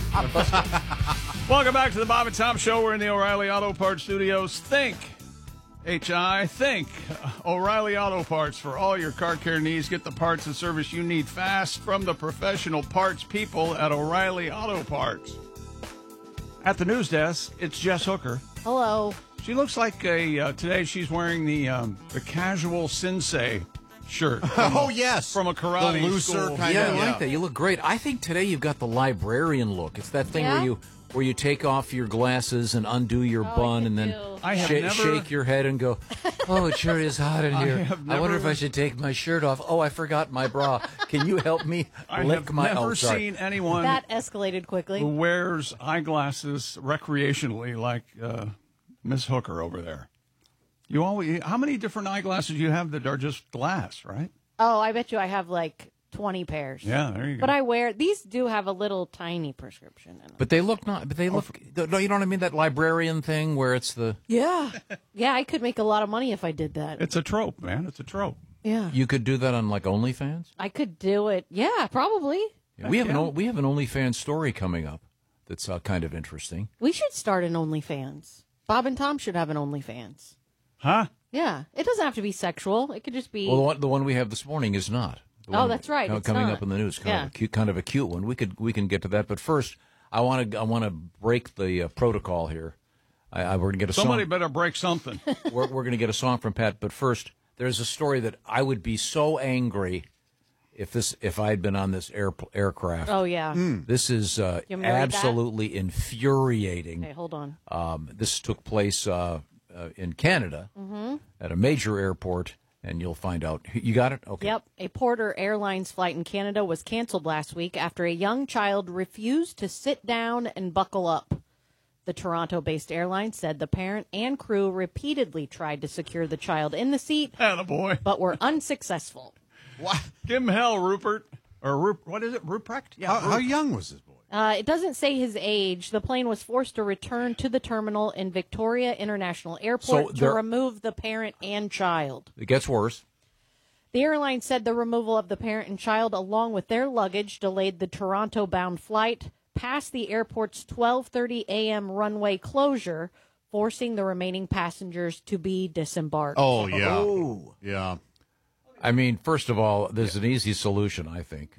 Welcome back to the Bob and Tom Show. We're in the O'Reilly Auto Parts Studios. Think O'Reilly Auto Parts for all your car care needs. Get the parts and service you need fast from the professional parts people at O'Reilly Auto Parts. At the news desk, it's Jess Hooker. Hello. She looks like today she's wearing the casual sensei shirt. Yes. From a karate the looser school. kind Yeah, of. I like that. You look great. I think today you've got the librarian look. It's that thing where you take off your glasses and undo your bun and then shake your head and go, oh, it sure is hot in here. I wonder if I should take my shirt off. Oh, I forgot my bra. Can you help me lick my... I have never seen anyone That escalated quickly. who wears eyeglasses recreationally like Miss Hooker over there. How many different eyeglasses do you have that are just glass, right? Oh, I bet you I have like 20 pairs. Yeah, there you go. But these do have a little tiny prescription in them. But they look not... But they look... No, you know what I mean? That librarian thing where it's the... Yeah. Yeah, I could make a lot of money if I did that. It's a trope, man. It's a trope. Yeah. You could do that on like OnlyFans? I could do it. Yeah, probably. We have an OnlyFans story coming up that's kind of interesting. We should start an OnlyFans. Bob and Tom should have an OnlyFans. Huh? Yeah. It doesn't have to be sexual. It could just be... Well, the one we have this morning is not. That's right. It's coming not. up in the news, kind of a cute one. We can get to that, but first, I want to break the protocol here. We're going to get a Somebody song. better break something. We're going to get a song from Pat, but first, there's a story that I would be so angry if I had been on this aircraft. Oh, yeah. This is absolutely infuriating. Okay, hold on. This took place in Canada at a major airport. And you'll find out. You got it? Okay. Yep. A Porter Airlines flight in Canada was canceled last week after a young child refused to sit down and buckle up. The Toronto-based airline said the parent and crew repeatedly tried to secure the child in the seat, Attaboy. but were unsuccessful. What? Give him hell, Rupert. Or what is it? Ruprecht? Yeah. How young was this boy? It doesn't say his age. The plane was forced to return to the terminal in Victoria International Airport to remove the parent and child. It gets worse. The airline said the removal of the parent and child along with their luggage delayed the Toronto-bound flight past the airport's 12:30 a.m. runway closure, forcing the remaining passengers to be disembarked. Oh, yeah. Oh. Yeah. I mean, first of all, there's an easy solution, I think.